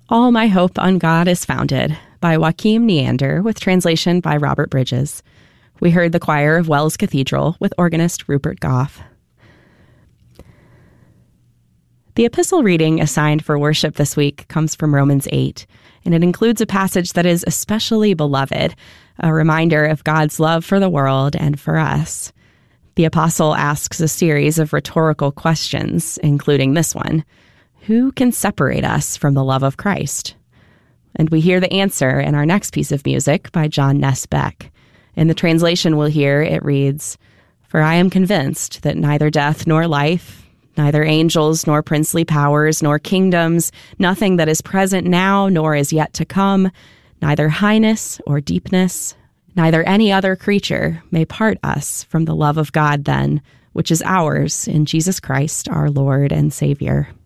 All My Hope on God is Founded by Joachim Neander with translation by Robert Bridges. We heard the choir of Wells Cathedral with organist Rupert Goff. The epistle reading assigned for worship this week comes from Romans 8, and it includes a passage that is especially beloved, a reminder of God's love for the world and for us. The apostle asks a series of rhetorical questions, including this one: who can separate us from the love of Christ? And we hear the answer in our next piece of music by John Ness Beck. In the translation we'll hear, it reads, "For I am convinced that neither death nor life, neither angels nor princely powers nor kingdoms, nothing that is present now nor is yet to come, neither highness or deepness, neither any other creature may part us from the love of God then, which is ours in Jesus Christ our Lord and Savior."